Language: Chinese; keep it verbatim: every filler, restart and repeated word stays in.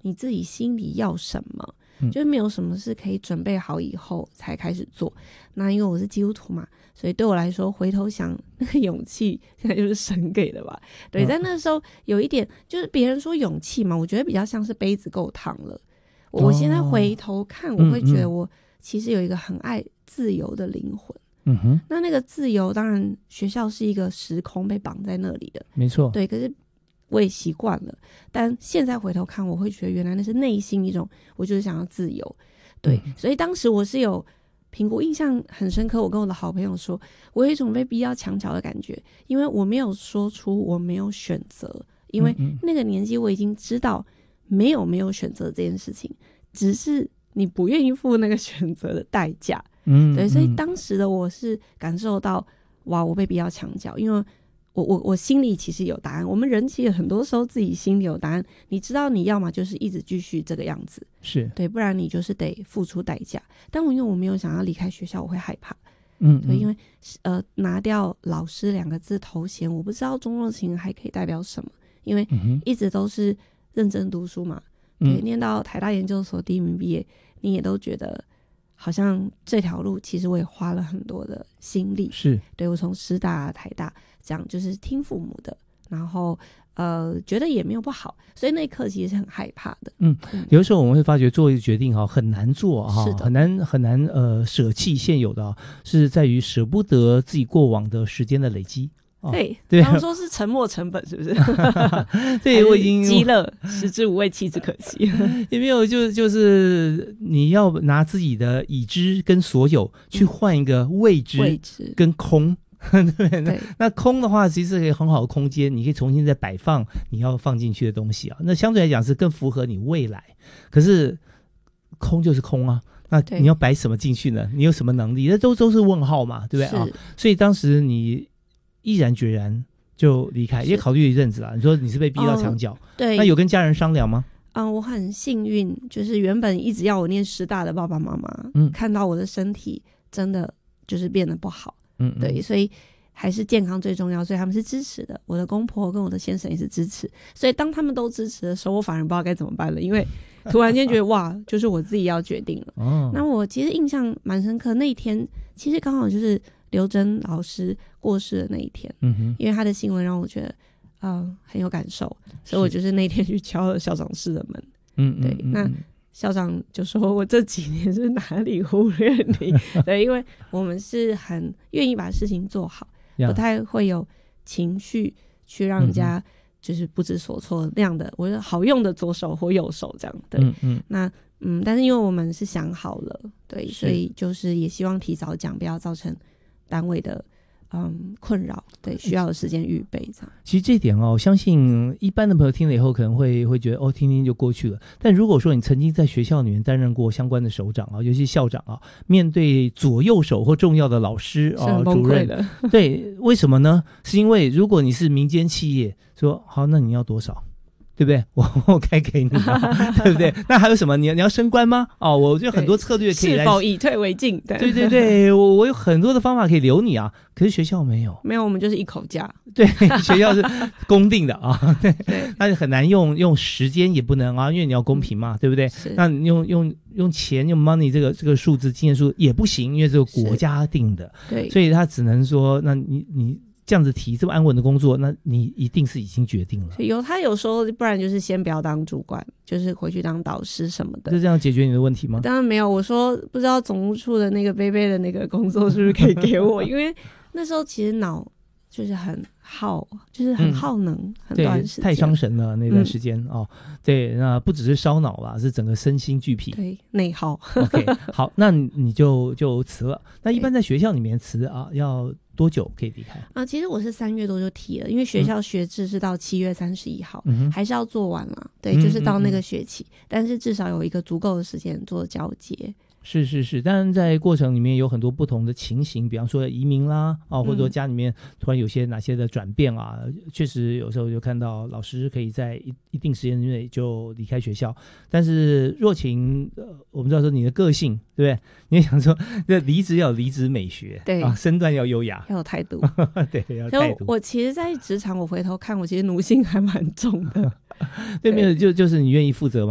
你自己心里要什么，嗯、就是没有什么是可以准备好以后才开始做。那因为我是基督徒嘛，所以对我来说回头想那个勇气现在就是神给的吧。对，在那时候有一点就是别人说勇气嘛，我觉得比较像是杯子够烫了。我现在回头看、哦、我会觉得我其实有一个很爱自由的灵魂。 嗯哼， 那那个自由当然学校是一个时空被绑在那里的， 没错。 对，可是我也习惯了，但现在回头看我会觉得原来那是内心一种我就是想要自由。对、嗯、所以当时我是有评估，印象很深刻，我跟我的好朋友说我有一种被逼到墙角的感觉，因为我没有说出我没有选择，因为那个年纪我已经知道没有没有选择这件事情，只是你不愿意付那个选择的代价。嗯，对，所以当时的我是感受到哇我被逼到墙角，因为我我我心里其实有答案，我们人其实很多时候自己心里有答案，你知道你要嘛就是一直继续这个样子， 是对， 不然你就是得付出代价。但我因为我没有想要离开学校，我会害怕。嗯，对，因为呃拿掉老师两个字头衔，我不知道中若晴还可以代表什么，因为一直都是认真读书嘛，对，念到台大研究所第一名毕业，你也都觉得好像这条路其实我也花了很多的心力， 是对，我从师大台大这样就是听父母的，然后呃觉得也没有不好，所以那一刻其实是很害怕的。嗯， 有的时候我们会发觉做一个决定很难做，很难很难呃舍弃现有的，是在于舍不得自己过往的时间的累积。 对，对，他们说是沉没成本，是不是？ 对，我已经积乐，食之无味，弃之可惜。 也没有，就就是你要拿自己的已知跟所有去换一个未知，未知跟空。对，那那空的话，其实可以很好的空间，你可以重新再摆放你要放进去的东西啊。那相对来讲是更符合你未来。可是空就是空啊。那你要摆什么进去呢？你有什么能力？那都都是问号嘛，对不对啊？所以当时你毅然决然就离开，也考虑一阵子啦。你说你是被逼到墙角、嗯、对，那有跟家人商量吗？ 嗯，我很幸运，就是原本一直要我念师大的爸爸妈妈，嗯，看到我的身体真的就是变得不好，嗯，对，所以还是健康最重要，所以他们是支持的。我的公婆跟我的先生也是支持，所以当他们都支持的时候，我反而不知道该怎么办了，因为突然间觉得哇，就是我自己要决定了。哦，那我其实印象蛮深刻，那一天其实刚好就是刘真老师过世的那一天，嗯哼，因为他的新闻让我觉得，嗯、呃，很有感受，所以我就是那天去敲了校长室的门，嗯，对，嗯嗯那校长就说我这几年是哪里忽略你，对，因为我们是很愿意把事情做好，不太会有情绪去让人家就是不知所措那样的，我觉得好用的左手或右手这样，对，嗯嗯，那。嗯，但是因为我们是想好了，对，所以就是也希望提早讲，不要造成单位的嗯困扰，对，需要的时间预备这样。 其实这一点哦，我相信一般的朋友听了以后可能会会觉得哦，听听就过去了。但如果说你曾经在学校里面担任过相关的首长啊，尤其校长啊，面对左右手或重要的老师啊、 是主任的， 对，为什么呢？是因为如果你是民间企业，说好，那你要多少？对不对？我我该给你嘛，对不对？那还有什么？你你要升官吗？哦，我就很多策略可以来。 是否以退为进？对对对对，我我有很多的方法可以留你啊。可是学校没有， 没有，我们就是一口价。 对，学校是公定的啊，对对，那很难用用时间也不能啊，因为你要公平嘛，对不对？那你用用用钱用 money 这个这个数字经验数也不行，因为这个国家定的，对，所以他只能说，那你你。这样子提这么安稳的工作，那你一定是已经决定了。 有他有说，不然就是先不要当主管，就是回去当导师什么的。 就这样解决你的问题吗？ 当然没有，我说不知道总务处的那个贝贝的那个工作是不是可以给我，因为那时候其实脑就是很耗，就是很耗能，嗯、很短时间， 太伤神了那段时间、嗯、哦。对，那不只是烧脑啦，是整个身心俱疲， 对，内耗。 OK， 好，那你就就辞了。那一般在学校里面辞啊，要多久可以离开啊？其实我是三月多就提了，因为学校学制是到七月三十一号、嗯，还是要做完啦。对，就是到那个学期、嗯嗯嗯，但是至少有一个足够的时间做交接。 是是是，当然在过程里面有很多不同的情形，比方说移民啦，啊，或者说家里面突然有些哪些的转变啊，嗯、确实有时候就看到老师可以在一一定时间内就离开学校。但是若晴，呃，我们知道说你的个性，对不对？你也想说，这离职要有离职美学，对啊，身段要优雅， 要有态度， 对，要有态度。 我其实，在职场我回头看，我其实奴性还蛮重的。 对，没有就就是你愿意负责吗？